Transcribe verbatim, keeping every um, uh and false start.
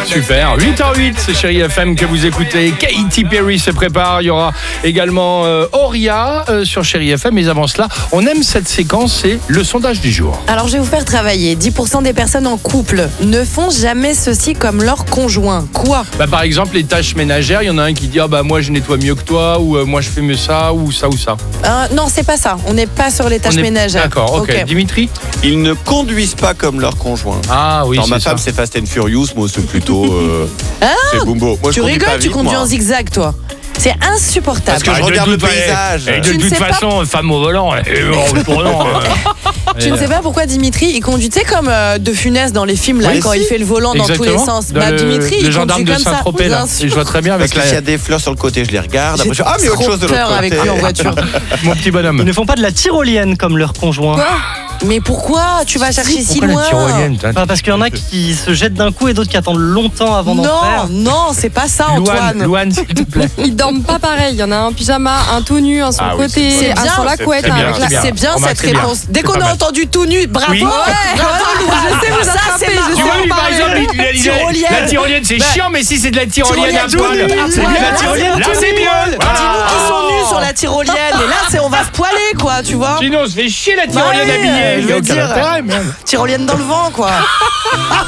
Super, huit heures huit, c'est Chérie F M que vous écoutez. Katy Perry se prépare, il y aura également euh, Auria euh, sur Chérie F M. Mais avant cela, on aime cette séquence, c'est le sondage du jour. Alors je vais vous faire travailler. dix pour cent des personnes en couple ne font jamais ceci comme leur conjoint. Quoi ? Bah, par exemple, les tâches ménagères, il y en a un qui dit ah bah moi je nettoie mieux que toi, ou euh, moi je fais mieux ça, ou ça ou ça. euh, Non, c'est pas ça. On n'est pas sur les tâches On est- ménagères. D'accord, ok. Ok. Dimitri ? Ils ne conduisent pas comme leur conjoint. Ah oui, Alors, c'est ma ça. femme, c'est Fast and Furious, moi, c'est plutôt. Euh, Ah, c'est Bumbo. Moi, je tu conduis rigoles, pas tu vite, conduis moi. en zigzag, toi. C'est insupportable. Parce que je Ah, de regarde le toute fa- paysage. Et de Tu ne toute sais pas- façon, femme au volant, elle est hors de tournant, euh. Tu ne sais pas pourquoi Dimitri, il conduit, tu sais, comme euh, De Funès dans les films, là, Oui, quand si. il fait le volant dans tous les Exactement. sens. Dans Bah, le, Dimitri, le il gendarme conduit de comme ça. Saint-Tropez, là. Bien sûr. Et je vois très bien avec Parce que la- s'il y a des fleurs sur le côté, je les regarde. Après, je dis, ah, mais il y a autre trop chose de l'autre peur avec côté. lui en voiture. mon petit bonhomme. Ils ne font pas de la tyrolienne comme leur conjoint. Mais pourquoi tu vas chercher si Pourquoi loin la tyrolienne, t'as- Enfin, parce qu'il y en a qui se jettent d'un coup et d'autres qui attendent longtemps avant d'en Non, faire. non, c'est pas ça, Louane, Antoine. Louane, s'il te plaît. Ils dorment pas pareil. Il y en a un pyjama, un tout nu, un sur Ah le oui, côté, c'est un bien, sur la c'est couette. très un bien, avec la- c'est bien. C'est bien Remarque, cette c'est bien. réponse. Dès C'est qu'on pas a mal. entendu tout nu, bravo. Oui. Ouais, bravo, je sais vous Ça, attraper. c'est je marrant. sais Tu vois, vous lui, par parler. exemple, il- il a dit Tyrolienne. la tyrolienne, c'est Bah, chiant, mais si c'est de la tyrolienne à tyrolienne poil, tout nu. c'est de Ouais, la là, tyrolienne. c'est Là, tout c'est nu. mieux. Dis-nous qu'ils sont nus sur la tyrolienne. Et là, c'est on va se poiler, quoi, tu vois. Sinon, on se fait chier la tyrolienne Bah oui, habillée. je Il y a veux aucun dire. intérêt, merde. Tyrolienne dans le vent, quoi.